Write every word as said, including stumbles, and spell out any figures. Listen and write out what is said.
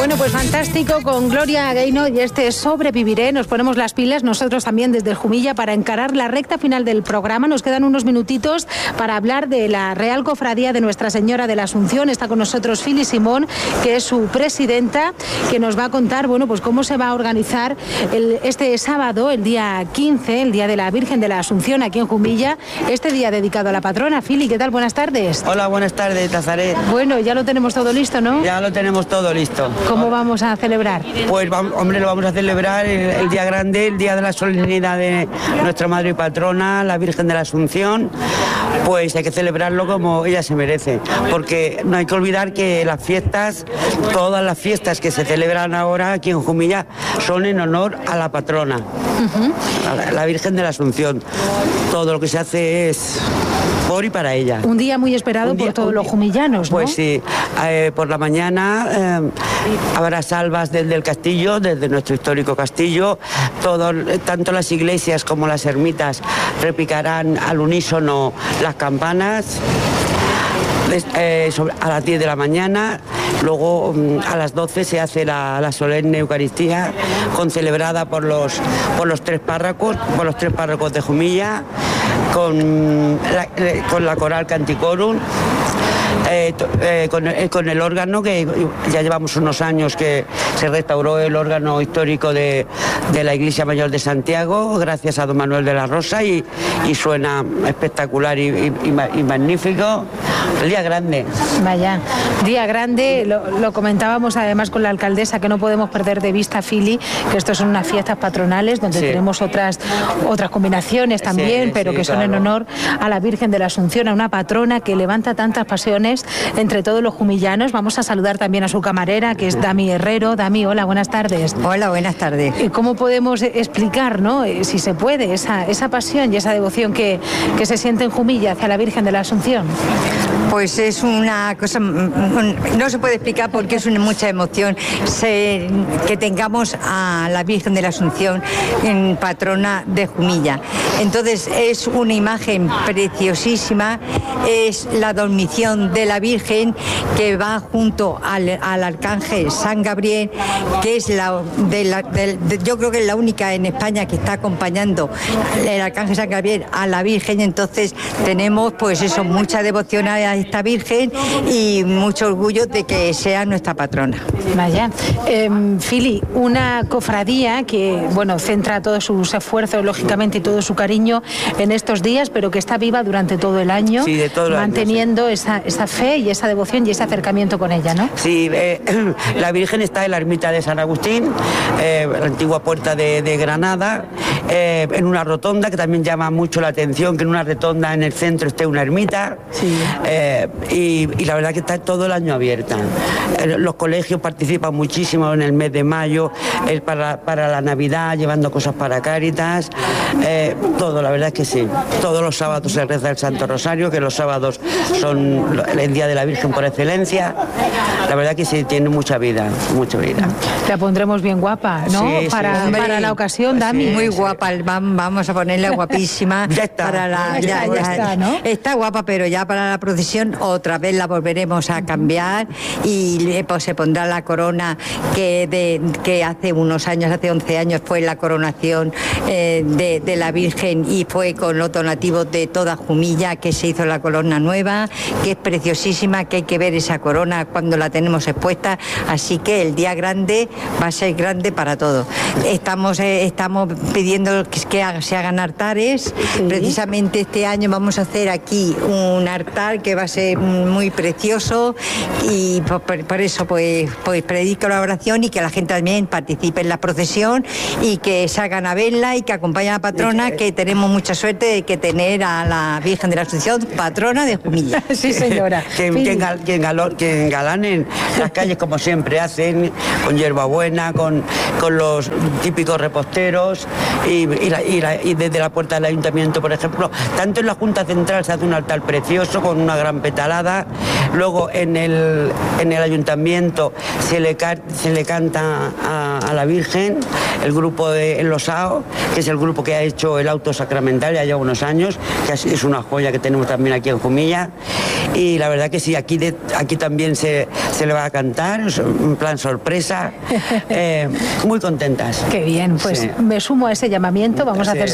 Bueno, pues fantástico con Gloria Gaynor y este Sobreviviré. Nos ponemos las pilas nosotros también desde el Jumilla para encarar la recta final del programa. Nos quedan unos minutitos para hablar de la Real Cofradía de Nuestra Señora de la Asunción. Está con nosotros Fili Simón, que es su presidenta, que nos va a contar, bueno, pues cómo se va a organizar el, este sábado, el día quince, el Día de la Virgen de la Asunción aquí en Jumilla, este día dedicado a la patrona. Fili, ¿qué tal? Buenas tardes. Hola, buenas tardes, Nazaret. Bueno, ya lo tenemos todo listo, ¿no? Ya lo tenemos todo listo. ¿Cómo vamos a celebrar? Pues, hombre, lo vamos a celebrar el, el día grande, el día de la solemnidad de nuestra madre y patrona, la Virgen de la Asunción. Pues hay que celebrarlo como ella se merece, porque no hay que olvidar que las fiestas, todas las fiestas que se celebran ahora aquí en Jumilla son en honor a la patrona, uh-huh. a la, la Virgen de la Asunción. Todo lo que se hace es por y para ella. Un día muy esperado día, por todos los jumillanos, ¿no? Pues sí, eh, por la mañana eh, habrá salvas desde el castillo, desde nuestro histórico castillo. Todo, tanto las iglesias como las ermitas repicarán al unísono las campanas. Eh, sobre, a las diez de la mañana, luego a las doce se hace la, la solemne Eucaristía concelebrada por los, por los tres párrocos, por los tres párrocos de Jumilla, con la, con la coral Canticorum. Eh, eh, con, eh, con el órgano, que ya llevamos unos años que se restauró el órgano histórico de, de la Iglesia Mayor de Santiago, gracias a don Manuel de la Rosa, y, y suena espectacular y, y, y magnífico. El día grande. Vaya, día grande, lo, lo comentábamos además con la alcaldesa, que no podemos perder de vista, Fili, que estos son unas fiestas patronales donde sí. tenemos otras, otras combinaciones también, sí, pero sí, que son claro. en honor a la Virgen de la Asunción, a una patrona que levanta tantas pasiones entre todos los jumillanos. Vamos a saludar también a su camarera, que es Dami Herrero. Dami, hola, buenas tardes. Hola, buenas tardes. ¿Cómo podemos explicar, ¿no? si se puede, esa, esa pasión y esa devoción que, que se siente en Jumilla hacia la Virgen de la Asunción? Pues es una cosa, no se puede explicar porque es una mucha emoción se, que tengamos a la Virgen de la Asunción en patrona de Jumilla. Entonces es una imagen preciosísima, es la dormición de la Virgen que va junto al, al Arcángel San Gabriel, que es la, de la de, de, yo creo que es la única en España que está acompañando el Arcángel San Gabriel a la Virgen. Entonces tenemos pues eso, mucha devoción a esta Virgen y mucho orgullo de que sea nuestra patrona. Vaya. Eh, Fili, una cofradía que, bueno, centra todos sus esfuerzos, lógicamente, y todo su cariño en estos días, pero que está viva durante todo el año, sí, de todo el manteniendo año, sí. esa, esa fe y esa devoción y ese acercamiento con ella, ¿no? Sí, eh, la Virgen está en la ermita de San Agustín, eh, la antigua puerta de, de Granada, eh, en una rotonda, que también llama mucho la atención que en una rotonda en el centro esté una ermita. Sí. Eh, y, y la verdad que está todo el año abierta. Eh, los colegios participan muchísimo en el mes de mayo, el para, para la Navidad, llevando cosas para Cáritas, eh, todo, la verdad es que sí. Todos los sábados se reza el Santo Rosario, que los sábados son el Día de la Virgen por excelencia. La verdad que sí, tiene mucha vida, mucha vida. La pondremos bien guapa, ¿no? Sí, para, sí. para la ocasión, Dami. Sí, muy guapa, vamos a ponerla guapísima. Ya está. Para la, ya, ya, ya está, ¿no? Está guapa, pero ya para la procesión otra vez la volveremos a cambiar y pues se pondrá la corona que, de, que hace unos años, hace once años fue la coronación eh, de, de la Virgen y fue con los donativos de toda Jumilla que se hizo la corona nueva, que es preciosísima, que hay que ver esa corona cuando la tenemos expuesta, así que el día grande va a ser grande para todos. Estamos, eh, estamos pidiendo que, que se hagan altares, sí. Precisamente este año vamos a hacer aquí un altar que va a ser muy precioso y por, por eso pues, pues predico la oración y que la gente también participe en la procesión y que salgan a verla y que acompañen a la patrona, que tenemos mucha suerte de que tener a la Virgen de la Asunción patrona de Jumilla. Sí, señora. que, que, engal, que, engaló, que engalanen las calles como siempre hacen, con hierbabuena, con, con los típicos reposteros y, y, la, y, la, y desde la puerta del ayuntamiento, por ejemplo, tanto en la Junta Central se hace un altar precioso con una gran petalada, luego en el, en el ayuntamiento se le, se le canta a, a la Virgen, el grupo de El Osao, que es el grupo que ha hecho el auto sacramental ya lleva unos años, que es una joya que tenemos también aquí en Jumilla, y la verdad que sí, aquí, de, aquí también se, se le va a cantar, en plan sorpresa, eh, muy contentas. Qué bien, pues sí. Me sumo a ese llamamiento, vamos sí. a hacer